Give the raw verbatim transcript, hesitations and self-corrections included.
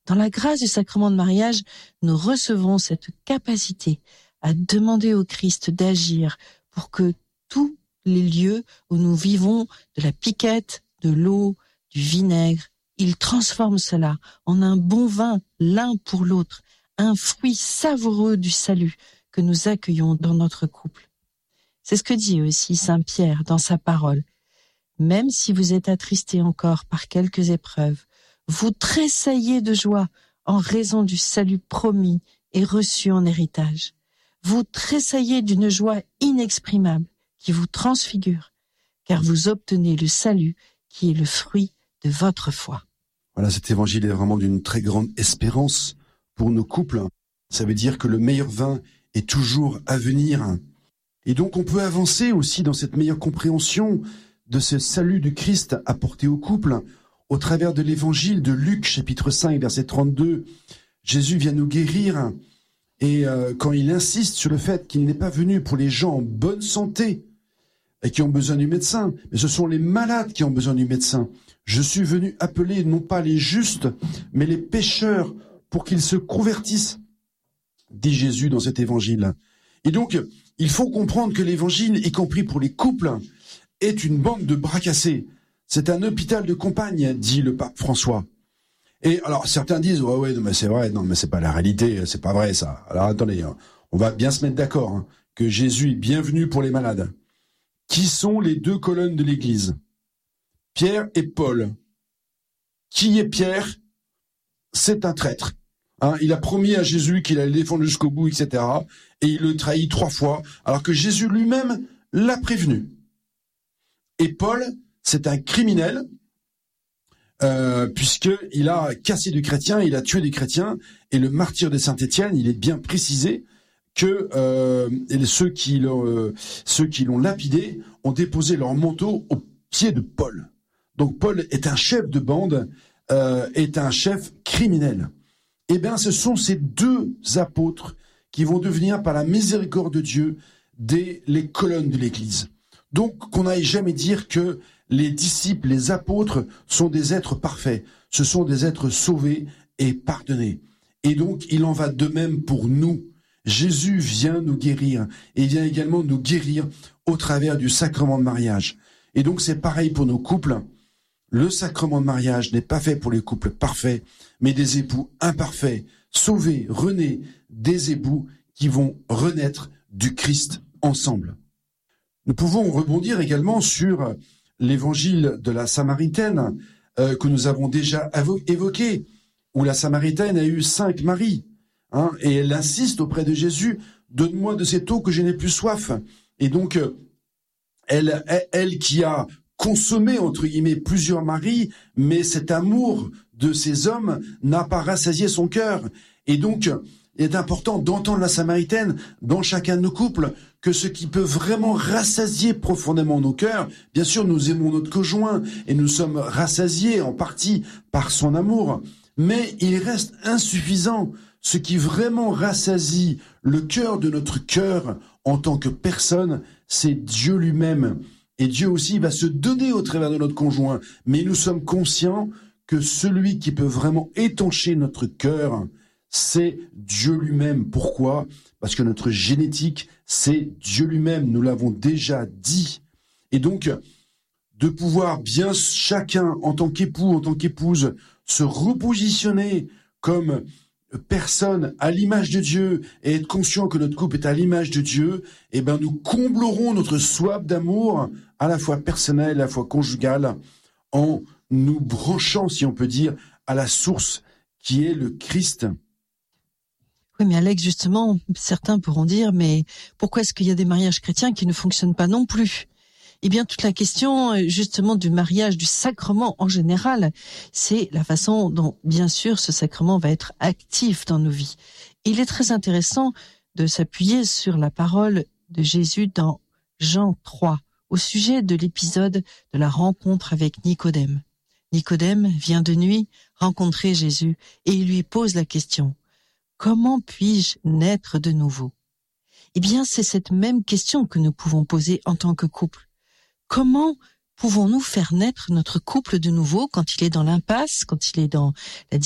Dans la grâce du sacrement de mariage, nous recevons cette capacité à demander au Christ d'agir pour que tous les lieux où nous vivons de la piquette, de l'eau, du vinaigre, il transforme cela en un bon vin l'un pour l'autre, un fruit savoureux du salut que nous accueillons dans notre couple. C'est ce que dit aussi Saint Pierre dans sa parole. Même si vous êtes attristés encore par quelques épreuves, vous tressaillez de joie en raison du salut promis et reçu en héritage. Vous tressaillez d'une joie inexprimable qui vous transfigure, car vous obtenez le salut qui est le fruit de votre foi. Voilà, cet évangile est vraiment d'une très grande espérance pour nos couples. Ça veut dire que le meilleur vin est toujours à venir. Et donc on peut avancer aussi dans cette meilleure compréhension de ce salut du Christ apporté au couple au travers de l'évangile de Luc, chapitre cinq, verset trente-deux. Jésus vient nous guérir et euh, quand il insiste sur le fait qu'il n'est pas venu pour les gens en bonne santé et qui ont besoin du médecin, mais ce sont les malades qui ont besoin du médecin. Je suis venu appeler non pas les justes, mais les pécheurs pour qu'ils se convertissent, dit Jésus dans cet évangile. Et donc, il faut comprendre que l'évangile, y compris pour les couples, est une bande de bras cassés. C'est un hôpital de campagne, dit le pape François. Et alors, certains disent, ouais, ouais, non, mais c'est vrai, non, mais c'est pas la réalité, c'est pas vrai, ça. Alors, attendez, hein, on va bien se mettre d'accord, hein, que Jésus est bienvenu pour les malades. Qui sont les deux colonnes de l'Église? Pierre et Paul. Qui est Pierre? C'est un traître. Hein, il a promis à Jésus qu'il allait le défendre jusqu'au bout, et cetera. Et il le trahit trois fois, alors que Jésus lui-même l'a prévenu. Et Paul, c'est un criminel, euh, puisqu'il a cassé des chrétiens, il a tué des chrétiens, et le martyr de Saint-Étienne, il est bien précisé que euh, ceux qui l'ont, euh, ceux qui l'ont lapidé ont déposé leur manteau aux pieds de Paul. Donc Paul est un chef de bande, euh, est un chef criminel. Eh bien, ce sont ces deux apôtres qui vont devenir, par la miséricorde de Dieu, des, les colonnes de l'Église. Donc, qu'on n'aille jamais dire que les disciples, les apôtres, sont des êtres parfaits. Ce sont des êtres sauvés et pardonnés. Et donc, il en va de même pour nous. Jésus vient nous guérir et il vient également nous guérir au travers du sacrement de mariage. Et donc, c'est pareil pour nos couples. Le sacrement de mariage n'est pas fait pour les couples parfaits, mais des époux imparfaits, sauvés, renés, des époux qui vont renaître du Christ ensemble. Nous pouvons rebondir également sur l'évangile de la Samaritaine euh, que nous avons déjà évoqué, où la Samaritaine a eu cinq maris, hein, et elle insiste auprès de Jésus, « Donne-moi de cette eau que je n'ai plus soif ». Et donc, elle, elle qui a consommé, entre guillemets, plusieurs maris, mais cet amour de ces hommes n'a pas rassasié son cœur. Et donc, il est important d'entendre la Samaritaine dans chacun de nos couples, que ce qui peut vraiment rassasier profondément nos cœurs, bien sûr, nous aimons notre conjoint et nous sommes rassasiés en partie par son amour, mais il reste insuffisant. Ce qui vraiment rassasie le cœur de notre cœur en tant que personne, c'est Dieu lui-même. Et Dieu aussi va se donner au travers de notre conjoint. Mais nous sommes conscients que celui qui peut vraiment étancher notre cœur, c'est Dieu lui-même. Pourquoi? Parce que notre génétique, c'est Dieu lui-même. Nous l'avons déjà dit. Et donc, de pouvoir bien chacun, en tant qu'époux, en tant qu'épouse, se repositionner comme personne à l'image de Dieu et être conscient que notre couple est à l'image de Dieu, eh ben nous comblerons notre soif d'amour à la fois personnel, à la fois conjugal, en nous branchant, si on peut dire, à la source qui est le Christ. Oui, mais Alex, justement, certains pourront dire, mais pourquoi est-ce qu'il y a des mariages chrétiens qui ne fonctionnent pas non plus? Eh bien, toute la question, justement, du mariage, du sacrement en général, c'est la façon dont, bien sûr, ce sacrement va être actif dans nos vies. Il est très intéressant de s'appuyer sur la parole de Jésus dans Jean trois, au sujet de l'épisode de la rencontre avec Nicodème. Nicodème vient de nuit rencontrer Jésus et il lui pose la question « Comment puis-je naître de nouveau ?» Eh bien, c'est cette même question que nous pouvons poser en tant que couple. Comment pouvons-nous faire naître notre couple de nouveau quand il est dans l'impasse, quand il est dans la